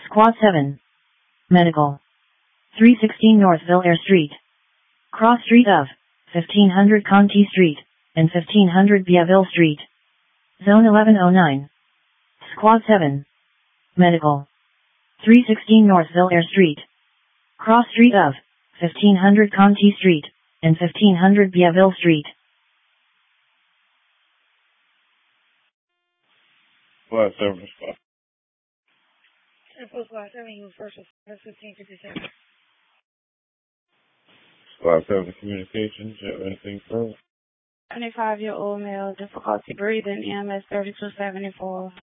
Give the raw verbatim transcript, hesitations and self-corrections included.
Squad seven. Medical. three sixteen North Villaire Street. Cross Street of fifteen hundred Conti Street and fifteen hundred Biaville Street. Zone eleven oh nine. Squad seven. Medical. three sixteen North Villaire Street. Cross Street of fifteen hundred Conti Street and fifteen hundred Biaville Street. Squad seven, squad. Info Squad seven, you first responders fifteen fifty-seven. Squad seven Communications, you have anything further? twenty-five-year-old male, difficulty breathing, E M S thirty-two seventy-four.